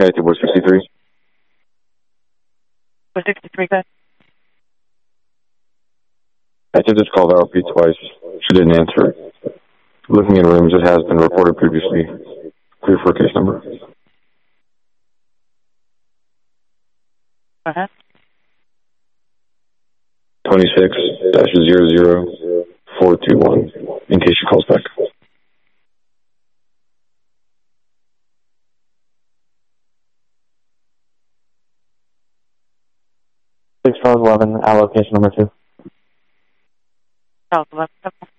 Okay, to 63. 63, good. I did this call to LP twice. She didn't answer. Looking in rooms, it has been reported previously. Clear for case number. Go ahead. 26-00421, in case she calls back. Charles 11, allocation number 2. Charles 11.